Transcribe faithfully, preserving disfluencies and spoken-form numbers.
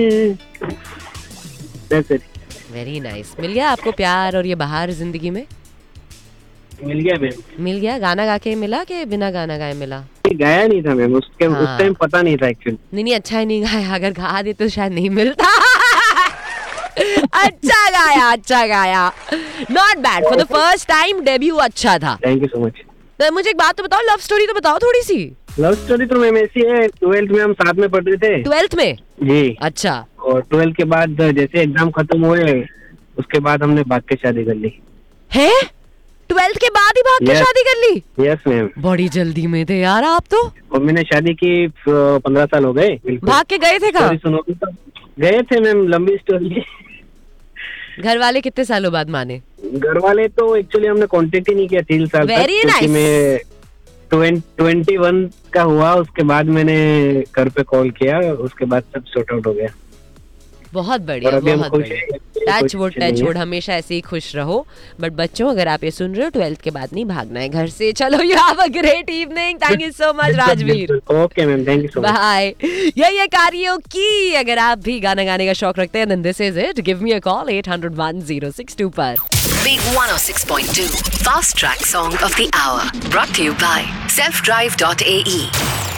That's it. Very nice. मिल गया आपको प्यार और ये बहार जिंदगी में? मिल गया मैम। मिल गया। गाना गा के मिला कि बिना गाना गाए मिला? ये गाया नहीं था मैम, उसके हाँ। उस टाइम पता नहीं था एक्चुअली। नहीं नहीं, अच्छा ही नहीं गाया, अगर गा दे तो शायद नहीं मिलता। अच्छा गाया, अच्छा गाया, not bad for the first time debut, अच्छा था। Thank you so much. तो मुझे एक बात तो बताओ, लव स्टोरी तो बताओ थोड़ी सी। लव स्टोरी तो मैम ऐसी है, ट्वेल्थ में हम साथ में पढ़ते थे। ट्वेल्थ में? जी। अच्छा। और ट्वेल्थ के बाद जैसे एग्जाम खत्म हुए उसके बाद हमने भाग के शादी कर ली। है? ट्वेल्थ के बाद ही भाग के Yes. शादी कर ली? Yes ma'am. बड़ी जल्दी में थे यार आप तो। और मैंने शादी की पंद्रह साल हो गए। भाग के गए थे कहाँ? सुनो, गए थे मैम, लंबी स्टोरी। घर वाले कितने सालों बाद माने? घर वाले तो एक्चुअली हमने कांटेक्ट ही नहीं किया तीन साल तक। Very क्योंकि nice. मैं ट्वेंटी वन का हुआ, उसके बाद मैंने घर पे कॉल किया, उसके बाद सब सॉर्ट आउट हो गया। बहुत बढ़िया, और अभी हम बहुत खुश बढ़िया। हैं, टच कोई वुड, टेंशन नहीं टच है। वुड, हमेशा ऐसे ही खुश रहो। बट बच्चों, अगर आप ये सुन रहे हो, ट्वेल्थ के बाद नहीं भागना है घर से। चलो, you have a great evening. Thank you so much Rajveer. Okay ma'am, thank you so much. Bye. यही है Karaoke। अगर आप भी गाना गाने का शौक रखते हैं, then this is it. Give me a call eight hundred one oh six two पर। Big one oh six point two Fast Track Song of the Hour, brought to you by self drive dot A E।